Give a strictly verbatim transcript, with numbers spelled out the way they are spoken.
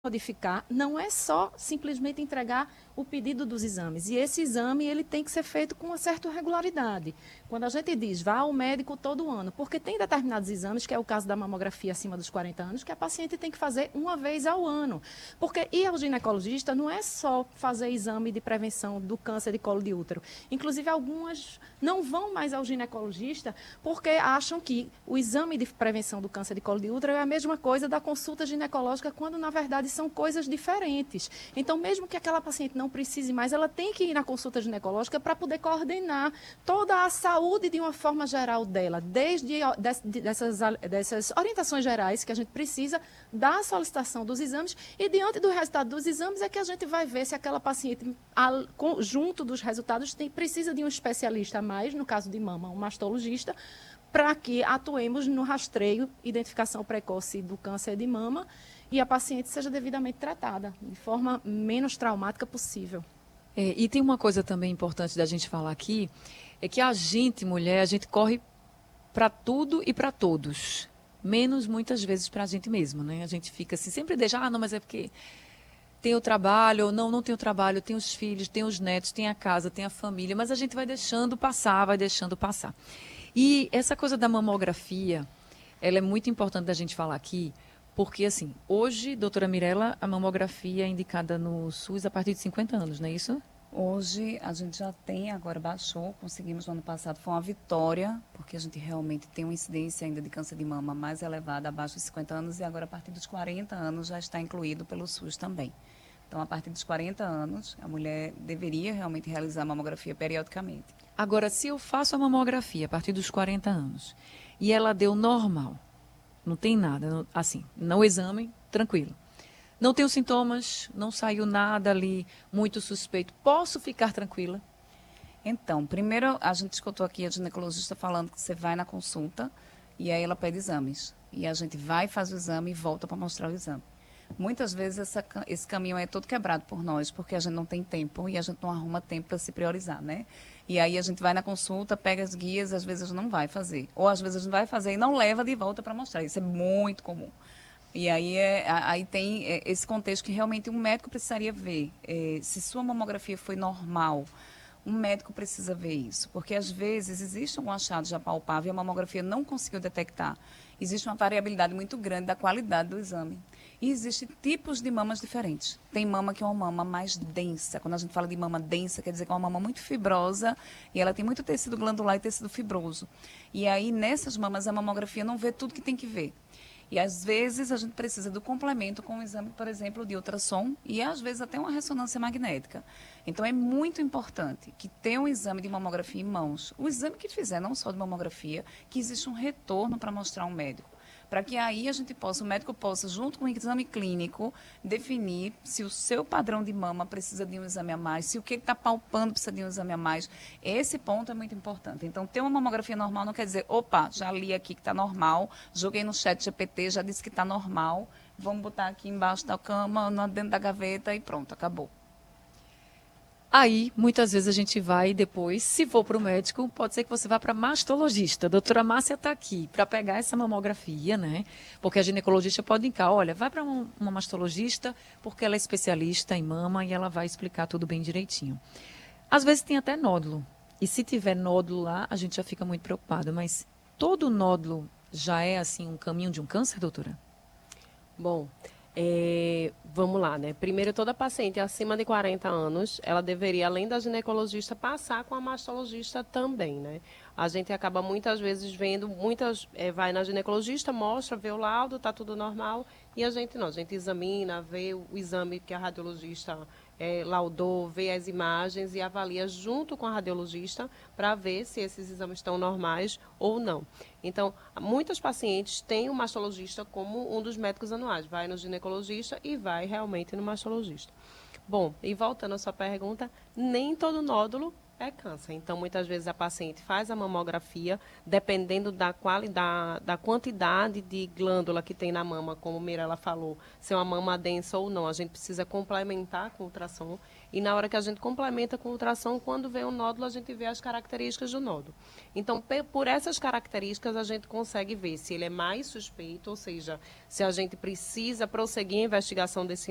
modificar não é só simplesmente entregar o pedido dos exames. E esse exame ele tem que ser feito com uma certa regularidade. Quando a gente diz vá ao médico todo ano, porque tem determinados exames, que é o caso da mamografia acima dos quarenta anos, que a paciente tem que fazer uma vez ao ano. Porque ir ao ginecologista não é só fazer exame de prevenção do câncer de colo de útero. Inclusive, algumas não vão mais ao ginecologista porque acham que o exame de prevenção do câncer de colo de útero é a mesma coisa da consulta ginecológica, quando, na verdade, são coisas diferentes. Então, mesmo que aquela paciente não precise mais, ela tem que ir na consulta ginecológica para poder coordenar toda a saúde de uma forma geral dela, desde dessas, dessas orientações gerais que a gente precisa da solicitação dos exames, e diante do resultado dos exames é que a gente vai ver se aquela paciente, junto dos resultados, tem, precisa de um especialista a mais, no caso de mama, um mastologista, para que atuemos no rastreio, identificação precoce do câncer de mama e a paciente seja devidamente tratada, de forma menos traumática possível. É, e tem uma coisa também importante da gente falar aqui, é que a gente, mulher, a gente corre para tudo e para todos, menos muitas vezes para a gente mesmo, né? A gente fica assim, sempre deixa, ah, não, mas é porque tem o trabalho, ou não, não tem o trabalho, tem os filhos, tem os netos, tem a casa, tem a família, mas a gente vai deixando passar, vai deixando passar. E essa coisa da mamografia, ela é muito importante da gente falar aqui, porque, assim, hoje, doutora Mirella, a mamografia é indicada no SUS a partir de cinquenta anos, não é isso? Hoje, a gente já tem, agora baixou, conseguimos no ano passado, foi uma vitória, porque a gente realmente tem uma incidência ainda de câncer de mama mais elevada, abaixo dos cinquenta anos, e agora, a partir dos quarenta anos, já está incluído pelo SUS também. Então, a partir dos quarenta anos, a mulher deveria realmente realizar a mamografia periodicamente. Agora, se eu faço a mamografia a partir dos quarenta anos e ela deu normal, não tem nada, não, assim, no exame, tranquilo. Não tenho sintomas, não saiu nada ali muito suspeito. Posso ficar tranquila? Então, primeiro, a gente escutou aqui a ginecologista falando que você vai na consulta e aí ela pede exames. E a gente vai, faz o exame e volta para mostrar o exame. Muitas vezes essa, esse caminho é todo quebrado por nós, porque a gente não tem tempo e a gente não arruma tempo para se priorizar, né? E aí a gente vai na consulta, pega as guias, às vezes não vai fazer. Ou às vezes não vai fazer e não leva de volta para mostrar. Isso é muito comum. E aí, é, aí tem esse contexto que realmente um médico precisaria ver. É, se sua mamografia foi normal, um médico precisa ver isso, porque às vezes existe um achado já palpável e a mamografia não conseguiu detectar. Existe uma variabilidade muito grande da qualidade do exame. E existem tipos de mamas diferentes. Tem mama que é uma mama mais densa. Quando a gente fala de mama densa, quer dizer que é uma mama muito fibrosa e ela tem muito tecido glandular e tecido fibroso. E aí, nessas mamas, a mamografia não vê tudo que tem que ver. E, às vezes, a gente precisa do complemento com um exame, por exemplo, de ultrassom e, às vezes, até uma ressonância magnética. Então, é muito importante que tenha um exame de mamografia em mãos. O exame que fizer, não só de mamografia, que existe um retorno para mostrar ao médico. Para que aí a gente possa, o médico possa, junto com o exame clínico, definir se o seu padrão de mama precisa de um exame a mais, se o que está palpando precisa de um exame a mais. Esse ponto é muito importante. Então, ter uma mamografia normal não quer dizer, opa, já li aqui que está normal, joguei no chat G P T, já disse que está normal, vamos botar aqui embaixo da cama, dentro da gaveta e pronto, acabou. Aí, muitas vezes a gente vai depois, se for para o médico, pode ser que você vá para mastologista. A doutora Márcia está aqui para pegar essa mamografia, né? Porque a ginecologista pode indicar, olha, vai para uma mastologista, porque ela é especialista em mama e ela vai explicar tudo bem direitinho. Às vezes tem até nódulo. E se tiver nódulo lá, a gente já fica muito preocupado. Mas todo nódulo já é, assim, um caminho de um câncer, doutora? Bom, é, vamos lá, né? Primeiro, toda paciente acima de quarenta anos, ela deveria, além da ginecologista, passar com a mastologista também, né? A gente acaba muitas vezes vendo, muitas, é, vai na ginecologista, mostra, vê o laudo, tá tudo normal, e a gente não, a gente examina, vê o, o exame que a radiologista é, laudou, vê as imagens e avalia junto com a radiologista para ver se esses exames estão normais ou não. Então, muitas pacientes têm o mastologista como um dos médicos anuais, vai no ginecologista e vai realmente no mastologista. Bom, e voltando à sua pergunta, nem todo nódulo é câncer. Então, muitas vezes a paciente faz a mamografia, dependendo da qualidade, da quantidade de glândula que tem na mama, como a Mirella falou, se é uma mama densa ou não. A gente precisa complementar com ultrassom. E na hora que a gente complementa com ultrassom, quando vê um nódulo, a gente vê as características do nódulo. Então, por essas características, a gente consegue ver se ele é mais suspeito, ou seja, se a gente precisa prosseguir a investigação desse